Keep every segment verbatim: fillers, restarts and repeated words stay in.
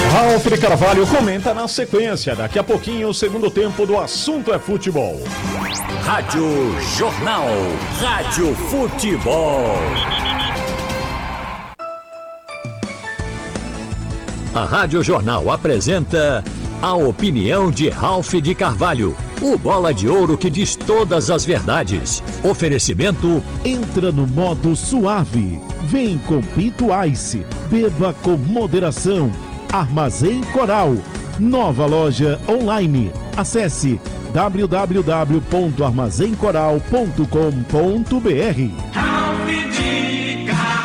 Ralf de Carvalho comenta na sequência. Daqui a pouquinho, o segundo tempo do Assunto é Futebol. Rádio Jornal. Rádio Futebol. A Rádio Jornal apresenta a opinião de Ralf de Carvalho, o bola de ouro que diz todas as verdades. Oferecimento: entra no modo suave. Vem com Pinto Ice. Beba com moderação. Armazém Coral. Nova loja online. Acesse w w w ponto armazém coral ponto com ponto b r. Ralf de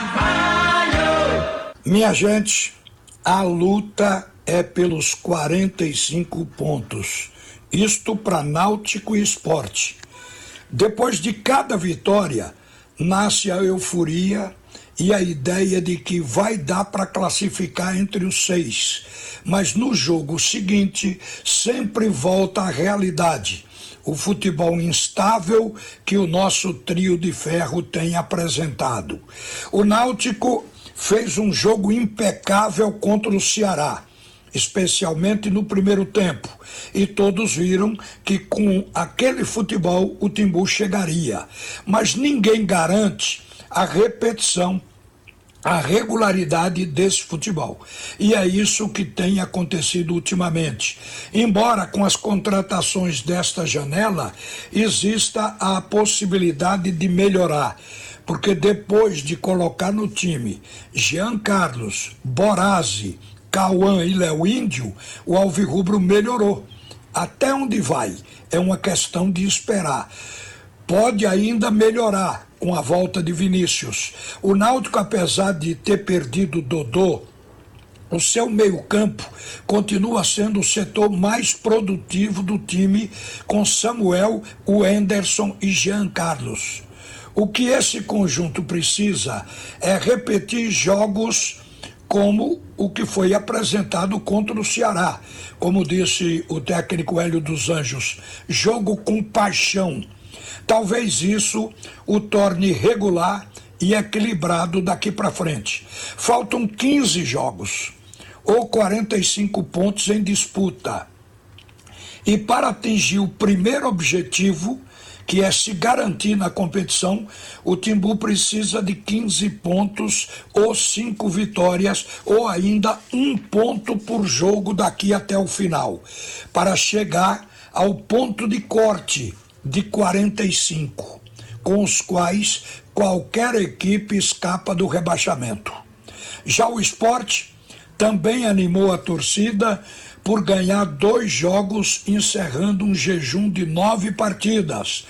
Carvalho. Minha gente, a luta é pelos quarenta e cinco pontos. Isto para Náutico e Sport. Depois de cada vitória, nasce a euforia e a ideia de que vai dar para classificar entre os seis. Mas no jogo seguinte, sempre volta à realidade. O futebol instável que o nosso trio de ferro tem apresentado. O Náutico fez um jogo impecável contra o Ceará, especialmente no primeiro tempo, e todos viram que com aquele futebol o Timbu chegaria. Mas ninguém garante a repetição, a regularidade desse futebol. E é isso que tem acontecido ultimamente. Embora com as contratações desta janela exista a possibilidade de melhorar, porque depois de colocar no time Jean Carlos, Borazzi, Cauã e Léo Índio, o alvirrubro melhorou. Até onde vai? É uma questão de esperar. Pode ainda melhorar com a volta de Vinícius. O Náutico, apesar de ter perdido o Dodô, o seu meio-campo continua sendo o setor mais produtivo do time, com Samuel, o Henderson e Jean Carlos. O que esse conjunto precisa é repetir jogos como o que foi apresentado contra o Ceará. Como disse o técnico Hélio dos Anjos, jogo com paixão. Talvez isso o torne regular e equilibrado daqui para frente. Faltam quinze jogos, ou quarenta e cinco pontos em disputa. E para atingir o primeiro objetivo, que é se garantir na competição, o Timbu precisa de quinze pontos ou cinco vitórias, ou ainda um ponto por jogo daqui até o final, para chegar ao ponto de corte de quarenta e cinco, com os quais qualquer equipe escapa do rebaixamento. Já o Sport também animou a torcida por ganhar dois jogos, encerrando um jejum de nove partidas.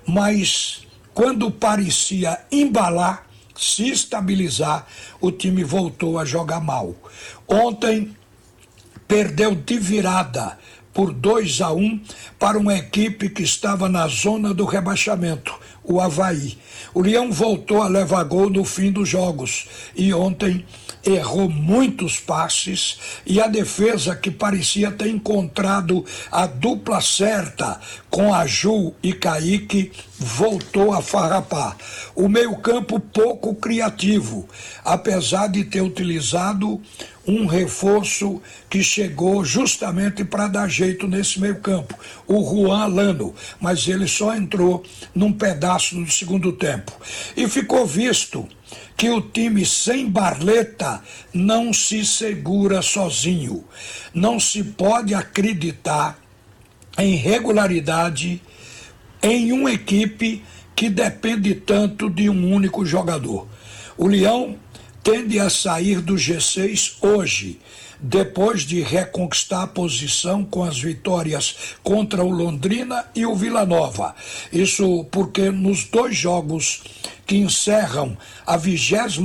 Mas quando parecia embalar, se estabilizar, o time voltou a jogar mal. Ontem perdeu de virada por dois a um para uma equipe que estava na zona do rebaixamento, o Avaí. O Leão voltou a levar gol no fim dos jogos e ontem errou muitos passes, e a defesa, que parecia ter encontrado a dupla certa com Aju e Kaique, voltou a farrapar. O meio-campo pouco criativo, apesar de ter utilizado um reforço que chegou justamente para dar jeito nesse meio-campo, o Juan Lano, mas ele só entrou num pedaço do segundo tempo. E ficou visto que o time sem Barleta não se segura sozinho. Não se pode acreditar em regularidade em uma equipe que depende tanto de um único jogador. O Leão tende a sair do G seis hoje, depois de reconquistar a posição com as vitórias contra o Londrina e o Vila Nova. Isso porque nos dois jogos que encerram a vigésima